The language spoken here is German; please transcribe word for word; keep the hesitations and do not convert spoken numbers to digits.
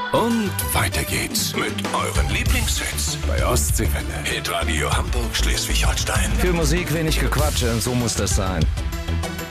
Und weiter geht's mit euren Lieblingshits bei Ostseewelle. Hitradio Hamburg, Schleswig-Holstein. Für Musik wenig Gequatsche, so muss das sein.